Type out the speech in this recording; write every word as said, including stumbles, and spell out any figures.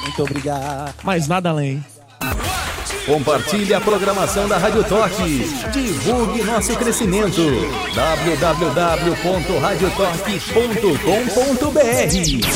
Muito obrigado. Mas nada além. Compartilhe a programação da Rádio Toque. Divulgue nosso crescimento. w w w ponto rádio toque ponto com ponto b r